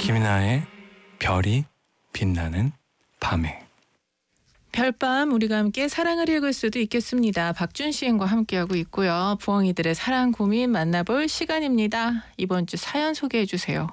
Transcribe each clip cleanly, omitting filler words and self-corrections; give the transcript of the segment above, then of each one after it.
김이나의 별이 빛나는 밤에. 별밤 우리가 함께 사랑을 읽을 수도 있겠습니다. 박준 시인과 함께하고 있고요. 부엉이들의 사랑 고민 만나볼 시간입니다. 이번 주 사연 소개해 주세요.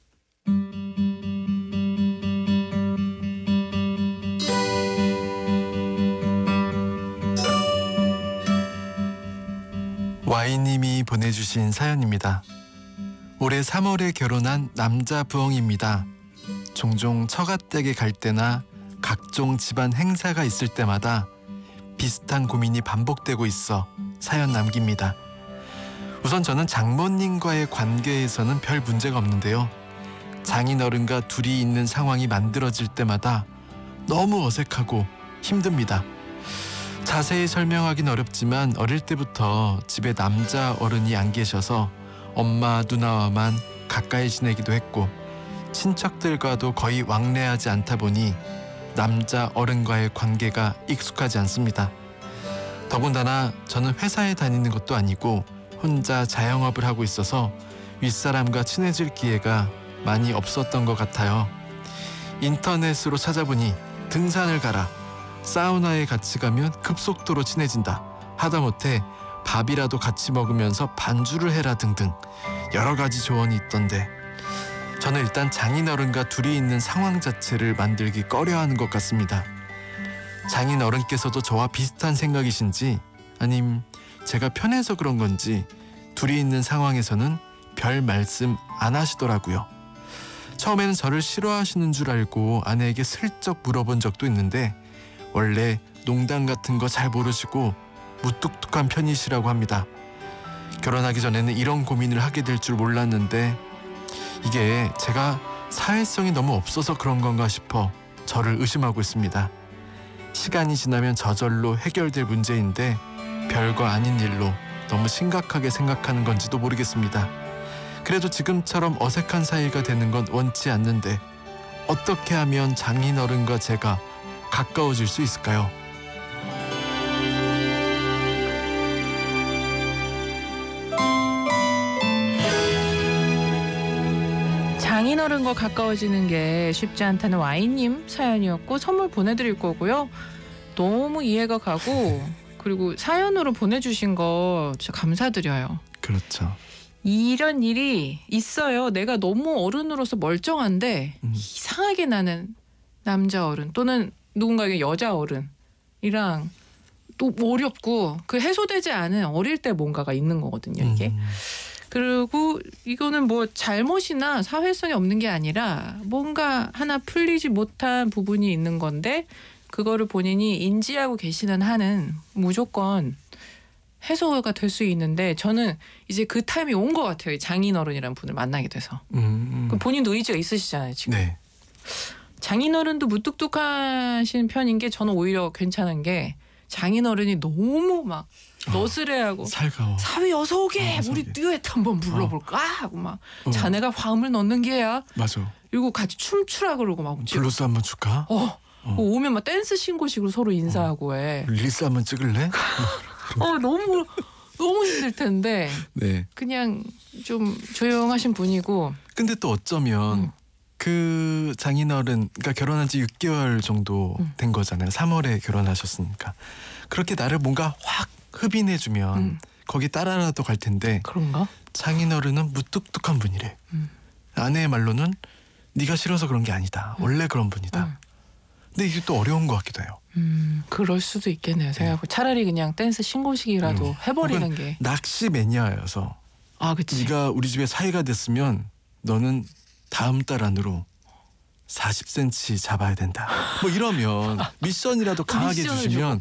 Y님이 보내주신 사연입니다. 올해 3월에 결혼한 남자 부엉이입니다. 종종 처가댁에 갈 때나 각종 집안 행사가 있을 때마다 비슷한 고민이 반복되고 있어 사연 남깁니다. 우선 저는 장모님과의 관계에서는 별 문제가 없는데요. 장인어른과 둘이 있는 상황이 만들어질 때마다 너무 어색하고 힘듭니다. 자세히 설명하긴 어렵지만 어릴 때부터 집에 남자 어른이 안 계셔서 엄마 누나와만 가까이 지내기도 했고 친척들과도 거의 왕래하지 않다 보니 남자 어른과의 관계가 익숙하지 않습니다. 더군다나 저는 회사에 다니는 것도 아니고 혼자 자영업을 하고 있어서 윗사람과 친해질 기회가 많이 없었던 것 같아요. 인터넷으로 찾아보니 등산을 가라, 사우나에 같이 가면 급속도로 친해진다, 하다못해 밥이라도 같이 먹으면서 반주를 해라 등등 여러 가지 조언이 있던데 저는 일단 장인어른과 둘이 있는 상황 자체를 만들기 꺼려하는 것 같습니다. 장인어른께서도 저와 비슷한 생각이신지 아님 제가 편해서 그런 건지 둘이 있는 상황에서는 별 말씀 안 하시더라고요. 처음에는 저를 싫어하시는 줄 알고 아내에게 슬쩍 물어본 적도 있는데 원래 농담 같은 거 잘 모르시고 무뚝뚝한 편이시라고 합니다. 결혼하기 전에는 이런 고민을 하게 될 줄 몰랐는데 이게 제가 사회성이 너무 없어서 그런 건가 싶어 저를 의심하고 있습니다. 시간이 지나면 저절로 해결될 문제인데 별거 아닌 일로 너무 심각하게 생각하는 건지도 모르겠습니다. 그래도 지금처럼 어색한 사이가 되는 건 원치 않는데 어떻게 하면 장인어른과 제가 가까워질 수 있을까요? 장인어른과 가까워지는 게 쉽지 않다는 Y님 사연이었고 선물 보내드릴 거고요. 너무 이해가 가고 그리고 사연으로 보내주신 거 진짜 감사드려요. 그렇죠. 이런 일이 있어요. 내가 너무 어른으로서 멀쩡한데 이상하게 나는 남자 어른 또는 누군가에게 여자 어른이랑 또 어렵고 그 해소되지 않은 어릴 때 뭔가가 있는 거거든요. 이게. 그리고 이거는 뭐 잘못이나 사회성이 없는 게 아니라 뭔가 하나 풀리지 못한 부분이 있는 건데 그거를 본인이 인지하고 계시는 한은 무조건 해소가 될 수 있는데 저는 이제 그 타임이 온 것 같아요. 장인어른이라는 분을 만나게 돼서. 그럼 본인도 의지가 있으시잖아요. 지금. 네. 장인어른도 무뚝뚝하신 편인 게 저는 오히려 괜찮은 게 장인어른이 너무 막 너스레하고 살가워. 사위 어서 오게 우리 듀엣 한번 불러볼까 하고 막 자네가 화음을 넣는 게야. 맞아. 그리고 같이 춤추라 그러고 막 블루스 한번 줄까? 오면 막 댄스 신고식으로 서로 인사하고 해. 릴스 한번 찍을래? 너무 힘들 텐데 네. 그냥 좀 조용하신 분이고. 근데 또 어쩌면 그 장인어른 그러니까 결혼한 지 6개월 정도 된 거잖아요. 3월에 결혼하셨으니까. 그렇게 나를 뭔가 확 흡인해주면 거기 따라라도 갈 텐데 그런가? 장인어른은 무뚝뚝한 분이래. 아내의 말로는 네가 싫어서 그런 게 아니다. 원래 그런 분이다. 근데 이게 또 어려운 것 같기도 해요. 그럴 수도 있겠네요. 생각해보면 차라리 그냥 댄스 신고식이라도 해버리는 게. 낚시 매니아여서 그치. 네가 우리 집에 사이가 됐으면 너는 다음 달 안으로 40cm 잡아야 된다. 뭐 이러면 미션이라도 강하게 미션을 주시면